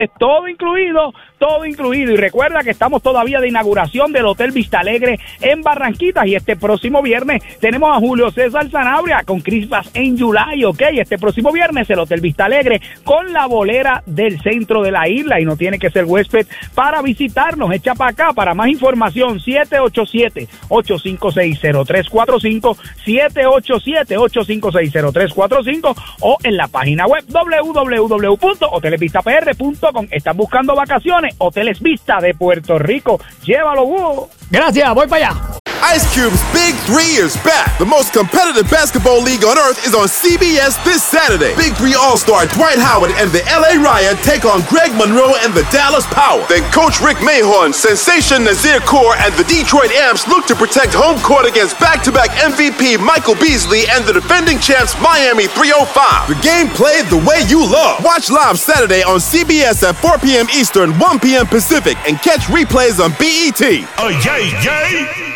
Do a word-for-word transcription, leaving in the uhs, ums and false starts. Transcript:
Todo incluido, todo incluido. Y recuerda que estamos todavía de inauguración del Hotel Vista Alegre en Barranquitas. Y este próximo viernes tenemos a Julio César Sanabria con Christmas in July, ¿ok? Este próximo viernes el Hotel Vista Alegre con la bolera del centro de la isla. Y no tiene que ser huésped para visitarnos. Echa para acá. Para más información, siete ocho siete, ocho cinco seis, cero tres cuatro cinco, siete ocho siete, ocho cinco seis, cero tres cuatro cinco o en la página web doble u doble u doble u punto hoteles vista p r punto com. ¿Estás buscando vacaciones? Hoteles Vista de Puerto Rico. Llévalo, Hugo. Gracias, voy para allá. Ice Cube's Big Three is back. The most competitive basketball league on earth is on C B S this Saturday. Big Three All-Star Dwight Howard and the L A Riot take on Greg Monroe and the Dallas Power. Then Coach Rick Mahorn, Sensation Nazir Kaur, and the Detroit Amps look to protect home court against back-to-back M V P Michael Beasley and the defending champs Miami three oh five. The game played the way you love. Watch live Saturday on C B S at four p.m. Eastern, one p.m. Pacific, and catch replays on B E T. Oh, yay, yay!